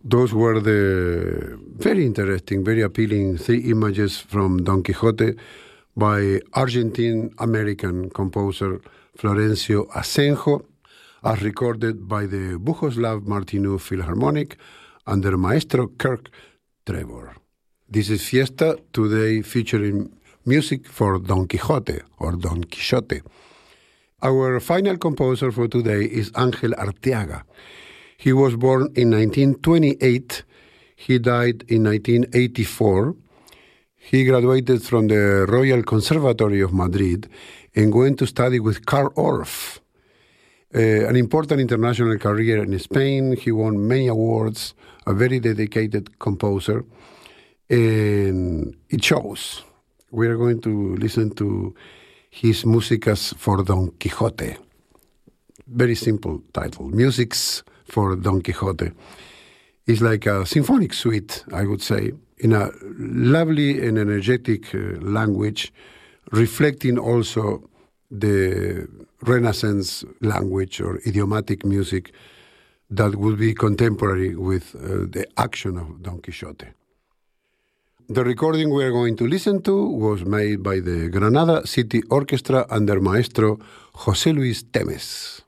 Those were the very interesting, very appealing 3 images from Don Quixote by Argentine-American composer Florencio Asenjo, as recorded by the Bohuslav Martinu Philharmonic under Maestro Kirk Trevor. This is Fiesta, today featuring music for Don Quixote, or Don Quixote. Our final composer for today is Ángel Arteaga. He was born in 1928. He died in 1984. He graduated from the Royal Conservatory of Madrid and went to study with Carl Orff. An important international career in Spain. He won many awards, a very dedicated composer, and it shows. We are going to listen to his Músicas for Don Quixote. Very simple title, Musics for Don Quixote. It's like a symphonic suite, I would say, in a lovely and energetic language, reflecting also the Renaissance language or idiomatic music that would be contemporary with the action of Don Quixote. The recording we are going to listen to was made by the Granada City Orchestra under Maestro José Luis Temes.